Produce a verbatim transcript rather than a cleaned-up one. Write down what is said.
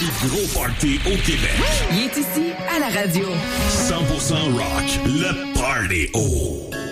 plus gros parties au Québec. Il est ici, à la radio. cent pour cent rock, le Party O.